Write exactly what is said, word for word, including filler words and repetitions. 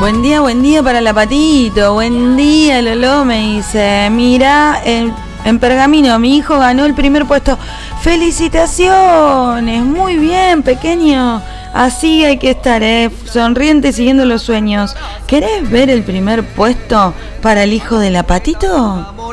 Buen día, buen día para la Patito. Buen día, Lolo, me dice. Mira, en, en Pergamino, mi hijo ganó el primer puesto. ¡Felicitaciones! Muy bien, pequeño. Así hay que estar, ¿eh? Sonriente, siguiendo los sueños. ¿Querés ver el primer puesto para el hijo de la Patito?